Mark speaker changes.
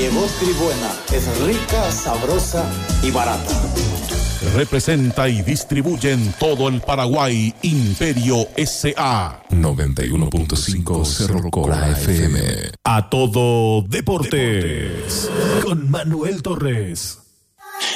Speaker 1: Llegó Tribuena, es rica, sabrosa y barata.
Speaker 2: Representa y distribuye en todo el Paraguay Imperio S.A.
Speaker 3: 91.5 Cerro Cora FM.
Speaker 2: A todo deportes. Con Manuel Torres.